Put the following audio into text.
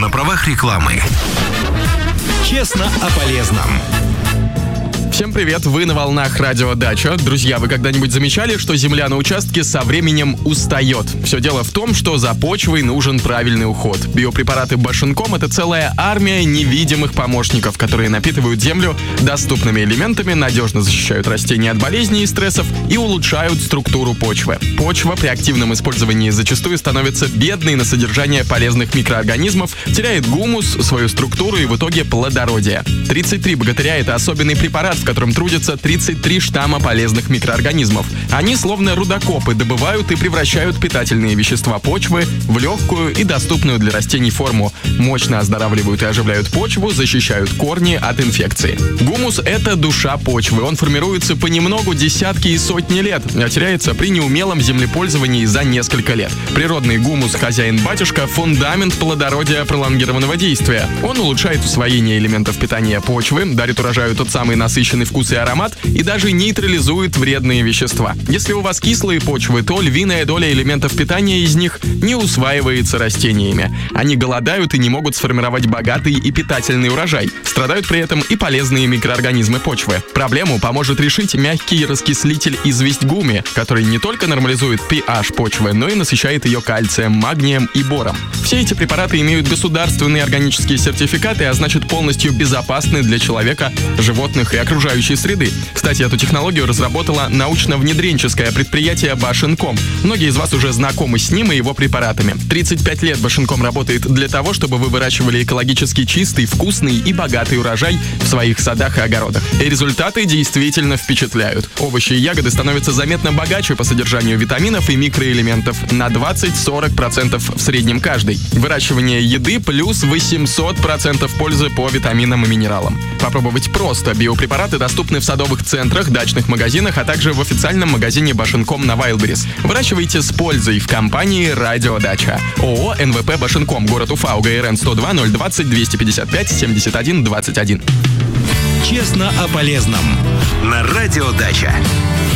на правах рекламы. Честно о полезном. Всем привет, вы на волнах Радио Дача. Друзья, вы когда-нибудь замечали, что земля на участке со временем устает? Все дело в том, что за почвой нужен правильный уход. Биопрепараты Башенком — это целая армия невидимых помощников, которые напитывают землю доступными элементами, надежно защищают растения от болезней и стрессов и улучшают структуру почвы. Почва при активном использовании зачастую становится бедной на содержание полезных микроорганизмов, теряет гумус, свою структуру и в итоге плодородие. 33 богатыря — это особенный препарат, в котором трудятся 33 штамма полезных микроорганизмов. Они, словно рудокопы, добывают и превращают питательные вещества почвы в легкую и доступную для растений форму. Мощно оздоравливают и оживляют почву, защищают корни от инфекции. Гумус — это душа почвы. Он формируется понемногу десятки и сотни лет, а теряется при неумелом землепользовании за несколько лет. Природный гумус хозяин-батюшка — фундамент плодородия пролонгированного действия. Он улучшает усвоение элементов питания почвы, дарит урожаю тот самый насыщенный вкус и аромат и даже нейтрализует вредные вещества. Если у вас кислые почвы, то львиная доля элементов питания из них не усваивается растениями. Они голодают и не могут сформировать богатый и питательный урожай. Страдают при этом и полезные микроорганизмы почвы. Проблему поможет решить мягкий раскислитель известь-гуми, который не только нормализует pH почвы, но и насыщает ее кальцием, магнием и бором. Все эти препараты имеют государственные органические сертификаты, а значит полностью безопасны для человека, животных и окружающей среды. Кстати, эту технологию разработало научно-внедренческое предприятие Башенком. Многие из вас уже знакомы с ним и его препаратами. 35 лет Башенком работает для того, чтобы вы выращивали экологически чистый, вкусный и богатый урожай в своих садах и огородах. И результаты действительно впечатляют. Овощи и ягоды становятся заметно богаче по содержанию витаминов и микроэлементов, на 20-40% в среднем каждый. Выращивание еды плюс 800% пользы по витаминам и минералам. Попробовать просто. Биопрепараты доступны в садовых центрах, дачных магазинах, а также в официальном магазине Башенком на Wildberries. Выращивайте с пользой в компании Радио Дача. ООО НВП Башенком, город Уфа, УГРН 102 020 255 71 21. Честно о полезном на Радио Дача.